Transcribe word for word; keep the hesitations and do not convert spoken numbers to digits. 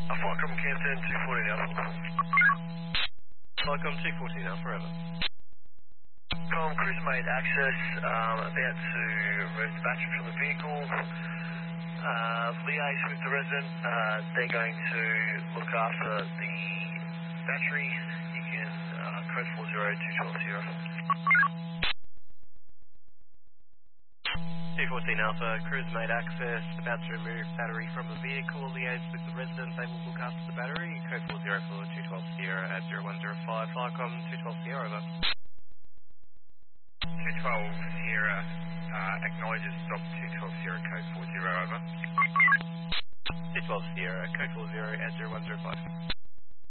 Uh, Falcom Canton two forty now. Falcom two forty now, forever. Com, cruiser made access, um, about to remove the battery from the vehicle. Uh, liaise with the resident, uh, they're going to look after the battery. You can uh, code four zero two one two zero. two fourteen Alpha, cruise made access, about to remove battery from the vehicle, liaise with the resident, they will look after the battery, code four zero for two one two zero at zero one zero five, Falcom two one two zero, over. two one two Sierra, uh, acknowledges stop two one two Sierra, code four zero, over. two one two Sierra, code four zero at zero one zero five.